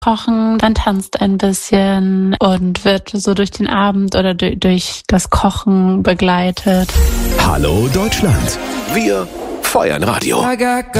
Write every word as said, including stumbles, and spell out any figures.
kochen, man tanzt ein bisschen und wird so durch den Abend oder durch, durch das Kochen begleitet. Hallo Deutschland, wir feuern Radio.